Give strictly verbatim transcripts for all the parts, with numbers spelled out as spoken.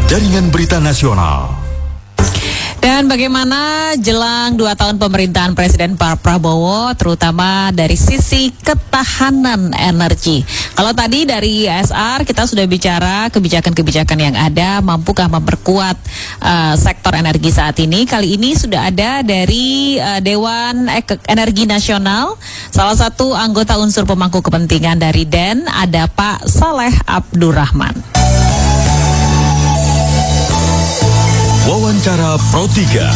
Jaringan Berita Nasional. Dan bagaimana jelang dua tahun pemerintahan Presiden Pak Prabowo, terutama dari sisi ketahanan energi. Kalau tadi dari S R kita sudah bicara kebijakan-kebijakan yang ada, mampukah memperkuat uh, sektor energi saat ini. Kali ini sudah ada dari uh, Dewan Energi Nasional, salah satu anggota unsur pemangku kepentingan dari D E N, ada Pak Saleh Abdurrahman. Wawancara Pro tiga.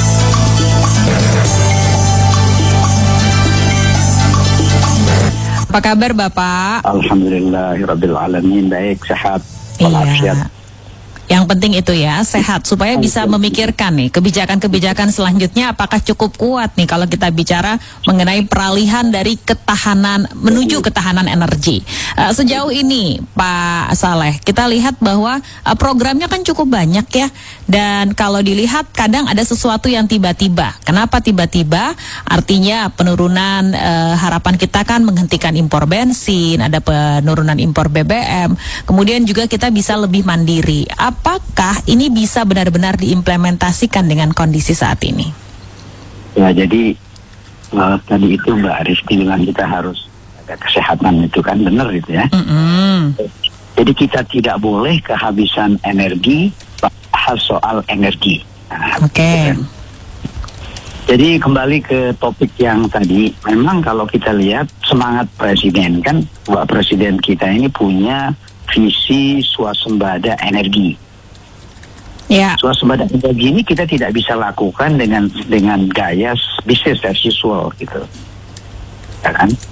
Apa kabar Bapak? Alhamdulillahirabbil alamin, baik, sehat. Iya. Yang penting itu ya, sehat, supaya bisa memikirkan nih kebijakan-kebijakan selanjutnya apakah cukup kuat nih kalau kita bicara mengenai peralihan dari ketahanan menuju ketahanan energi. Uh, sejauh ini Pak Saleh, kita lihat bahwa uh, programnya kan cukup banyak ya, dan kalau dilihat kadang ada sesuatu yang tiba-tiba. Kenapa tiba-tiba? Artinya penurunan uh, harapan kita kan menghentikan impor bensin, ada penurunan impor B B M, kemudian juga kita bisa lebih mandiri. Apakah ini bisa benar-benar diimplementasikan dengan kondisi saat ini? Ya, jadi uh, tadi itu Mbak Rizky bilang kita harus ada kesehatan, itu kan benar itu ya. Mm-hmm. Jadi kita tidak boleh kehabisan energi, bahas soal energi. Nah, Oke. Okay. Gitu kan. Jadi kembali ke topik yang tadi, memang kalau kita lihat semangat Presiden kan, Pak Presiden kita ini punya visi swasembada energi. Ya. Swasembada energi ini kita tidak bisa lakukan dengan dengan gaya bisnis as usual gitu, ya kan?